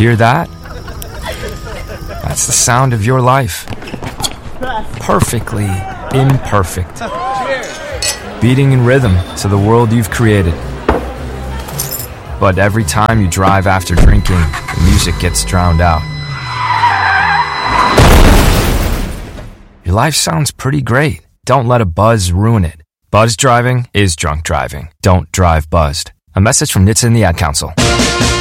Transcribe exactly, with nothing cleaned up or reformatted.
Hear that? That's the sound of your life. Perfectly imperfect. Beating in rhythm to the world you've created. But every time you drive after drinking, the music gets drowned out. Your life sounds pretty great. Don't let a buzz ruin it. Buzz driving is drunk driving. Don't drive buzzed. A message from N H T S A and the Ad Council.